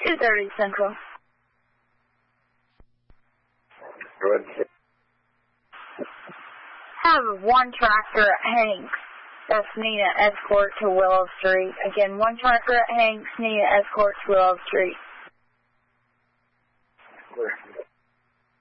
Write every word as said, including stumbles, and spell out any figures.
two thirty Central. Go ahead. Have one tractor at Hanks. That's Nina escort to Willow Street. Again, one tractor at Hanks, Nina escort to Willow Street. Clear.